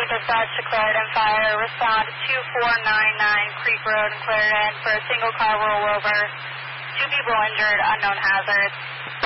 dispatch to Clarendon Fire. Respond to 2499 Creek Road in Clarendon for a single car rollover. 2 people injured, unknown hazards.